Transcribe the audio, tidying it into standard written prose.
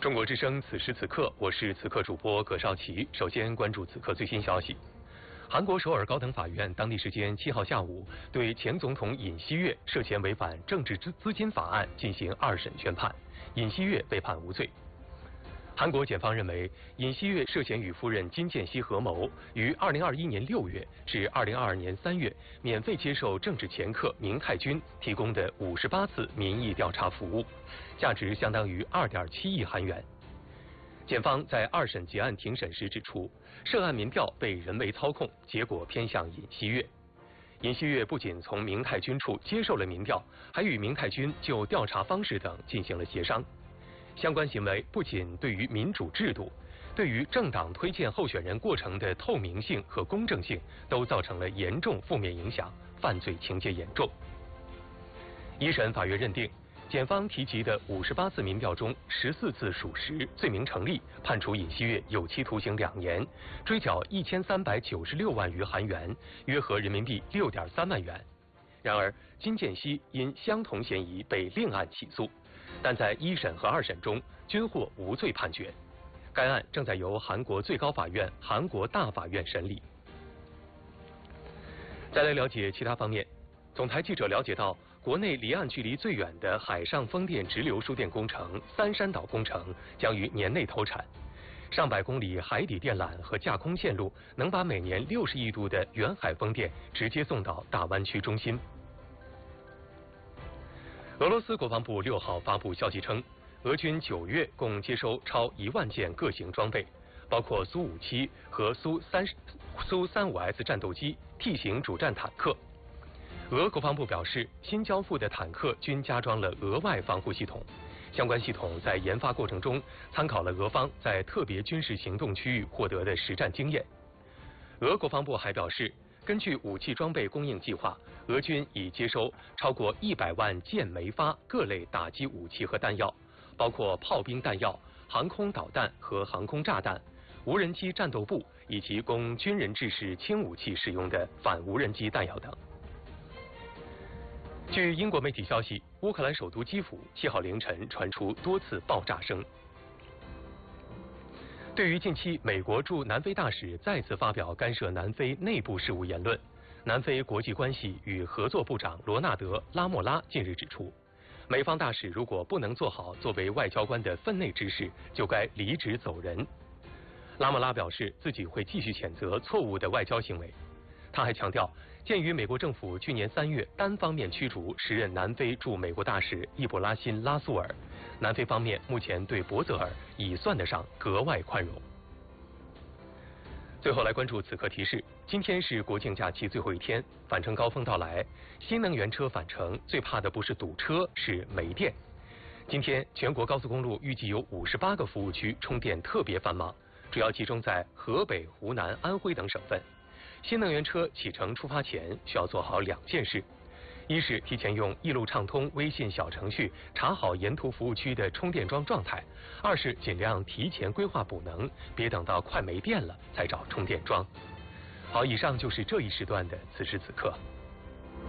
中国之声，此时此刻，我是此刻主播葛少奇。首先关注此刻最新消息。韩国首尔高等法院当地时间7号下午对前总统尹锡悦涉嫌违反政治资金法案进行2审宣判，尹锡悦被判无罪。韩国检方认为，尹锡悦涉嫌与夫人金建熙合谋，于2021年6月至2022年3月免费接受政治掮客明泰君提供的58次民意调查服务，价值相当于2.7亿韩元。检方在2审结案庭审时指出，涉案民调被人为操控，结果偏向尹锡悦。尹锡悦不仅从明泰君处接受了民调，还与明泰君就调查方式等进行了协商。相关行为不仅对于民主制度，对于政党推荐候选人过程的透明性和公正性都造成了严重负面影响，犯罪情节严重。一审法院认定，检方提及的58次民调中14次属实，罪名成立，判处尹锡悦有期徒刑2年，追缴1396万余韩元，约合人民币6.3万元。然而，金建熙因相同嫌疑被另案起诉，但在1审和2审中均获无罪判决。该案正在由韩国最高法院、韩国大法院审理。再来了解其他方面，总台记者了解到，国内离岸距离最远的海上风电直流输电工程三山岛工程将于年内投产。上百公里海底电缆和架空线路能把每年60亿度的远海风电直接送到大湾区中心。俄罗斯国防部6号发布消息称，俄军9月共接收超1万件各型装备，包括苏57和苏35S 战斗机、T 型主战坦克。俄国防部表示，新交付的坦克均加装了额外防护系统，相关系统在研发过程中参考了俄方在特别军事行动区域获得的实战经验。俄国防部还表示，根据武器装备供应计划，俄军已接收超过100万件枚发各类打击武器和弹药，包括炮兵弹药、航空导弹和航空炸弹、无人机战斗部以及供军人制式轻武器使用的反无人机弹药等。据英国媒体消息，乌克兰首都基辅7号凌晨传出多次爆炸声。对于近期美国驻南非大使再次发表干涉南非内部事务言论，南非国际关系与合作部长罗纳德·拉莫拉近日指出，美方大使如果不能做好作为外交官的分内之事，就该离职走人。拉莫拉表示，自己会继续谴责错误的外交行为。他还强调，鉴于美国政府去年3月单方面驱逐时任南非驻美国大使易卜拉欣·拉苏尔，南非方面目前对博泽尔已算得上格外宽容。最后来关注此刻提示，今天是国庆假期最后一天，返程高峰到来，新能源车返程最怕的不是堵车，是没电。今天全国高速公路预计有58个服务区充电特别繁忙，主要集中在河北、湖南、安徽等省份。新能源车启程出发前需要做好2件事：一是提前用一路畅通微信小程序查好沿途服务区的充电桩状态；二是尽量提前规划补能，别等到快没电了才找充电桩。好，以上就是这一时段的此时此刻。